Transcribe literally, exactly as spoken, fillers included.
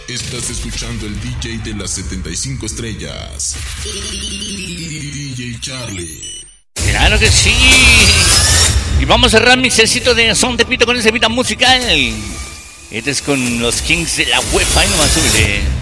Estás escuchando el D J de las setenta y cinco estrellas. D J Charlie. Claro que sí. Y vamos a cerrar mi cecito de son de pito con ese vida musical. Este es con los Kings de la web. Ahí nomás sube.